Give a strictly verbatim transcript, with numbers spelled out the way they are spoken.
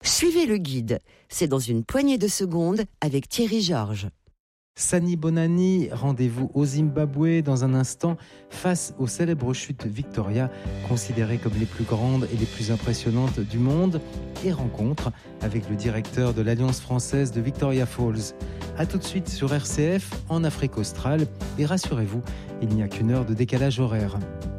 Suivez le guide. C'est dans une poignée de secondes avec Thierry Georges. Sani Bonani, rendez-vous au Zimbabwe dans un instant face aux célèbres chutes Victoria, considérées comme les plus grandes et les plus impressionnantes du monde, et rencontre avec le directeur de l'Alliance française de Victoria Falls. A tout de suite sur R C F, en Afrique australe, et rassurez-vous, il n'y a qu'une heure de décalage horaire.